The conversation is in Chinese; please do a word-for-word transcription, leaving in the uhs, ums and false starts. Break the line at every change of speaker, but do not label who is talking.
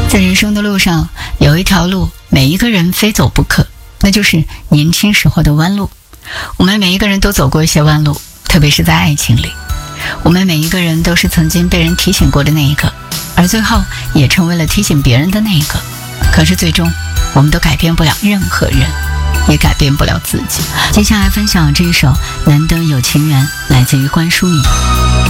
在人生的路上，有一条路每一个人非走不可，那就是年轻时候的弯路。我们每一个人都走过一些弯路，特别是在爱情里，我们每一个人都是曾经被人提醒过的那一个，而最后也成为了提醒别人的那一个。可是最终我们都改变不了任何人，也改变不了自己。接下来分享这一首《难得有情缘》，来自于关淑怡。